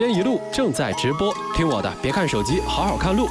天一路正在直播，听我的，别看手机，好好看路。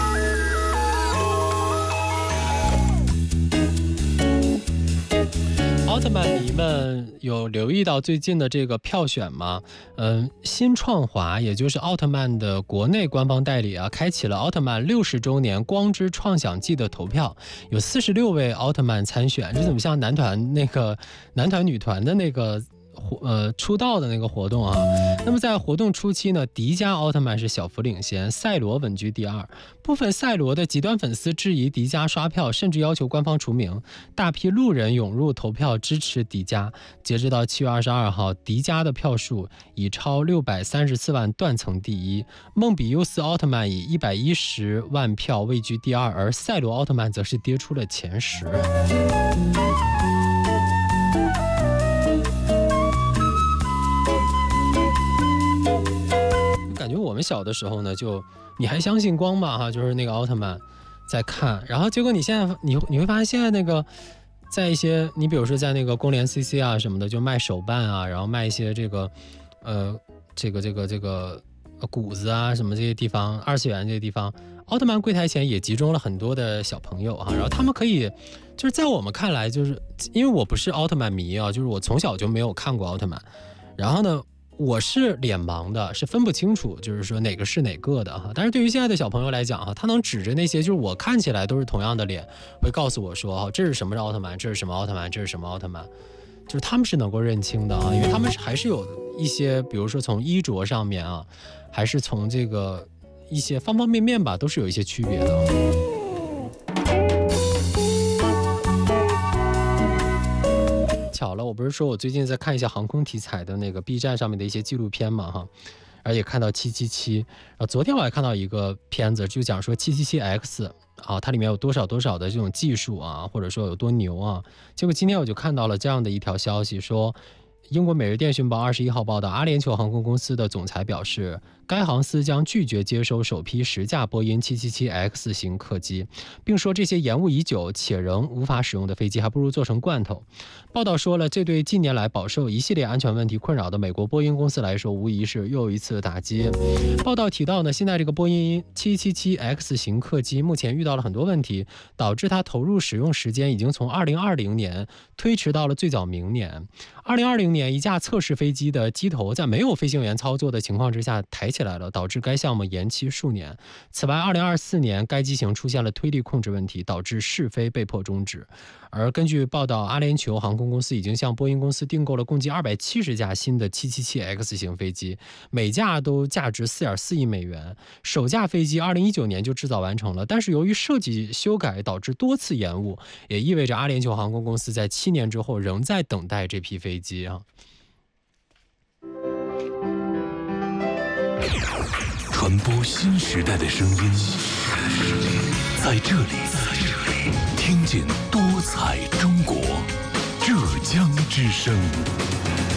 奥特曼迷们有留意到最近的这个票选吗？新创华，也就是奥特曼的国内官方代理啊，开启了奥特曼60周年光之创想季的投票，有46位奥特曼参选，这怎么像男团女团的那个出道的那个活动啊？那么在活动初期呢，迪迦奥特曼是小幅领先，赛罗稳居第二。部分赛罗的极端粉丝质疑迪迦刷票，甚至要求官方除名。大批路人涌入投票支持迪迦。截止到7月22号，迪迦的票数已超634万，断层第一。梦比优斯奥特曼以110万票位居第二，而赛罗奥特曼则是跌出了前10。感觉我们小的时候呢，就你还相信光吗？哈，就是那个奥特曼在看，然后结果你现在你会发现现在那个在一些你比如说在那个公联 CC 啊什么的，就卖手办啊，然后卖一些这个谷子啊什么这些地方，二次元这些地方，奥特曼柜台前也集中了很多的小朋友啊，然后他们可以就是在我们看来，就是因为我不是奥特曼迷啊，就是我从小就没有看过奥特曼，然后呢。我是脸盲的，是分不清楚，就是说哪个是哪个的哈。但是对于现在的小朋友来讲哈，他能指着那些就是我看起来都是同样的脸，会告诉我说这是什么奥特曼，这是什么奥特曼，这是什么奥特曼，就是他们是能够认清的啊，因为他们还是有一些，比如说从衣着上面啊，还是从这个一些方方面面吧，都是有一些区别的。巧了，我不是说我最近在看一些航空题材的那个 B 站上面的一些纪录片嘛哈，而且看到777，然后昨天我还看到一个片子，就讲说777X 啊，它里面有多少的这种技术啊，或者说有多牛啊，结果今天我就看到了这样的一条消息说。英国《每日电讯报》21号报道，阿联酋航空公司的总裁表示，该航司将拒绝接收首批10架波音777X 型客机，并说这些延误已久且仍无法使用的飞机还不如做成罐头。报道说了，这对近年来饱受一系列安全问题困扰的美国波音公司来说，无疑是又一次打击。报道提到呢，现在这个波音777X 型客机目前遇到了很多问题，导致它投入使用时间已经从2020年推迟到了最早明年。2020年，一架测试飞机的机头在没有飞行员操作的情况之下抬起来了，导致该项目延期数年。此外，2024年该机型出现了推力控制问题，导致试飞被迫终止。而根据报道，阿联酋航空公司已经向波音公司订购了共计270架新的777X 型飞机，每架都价值4.4亿美元。首架飞机2019年就制造完成了，但是由于设计修改导致多次延误，也意味着阿联酋航空公司在7年之后仍在等待这批飞机啊。 传播新时代的声音，在这里听见多彩中国，浙江之声。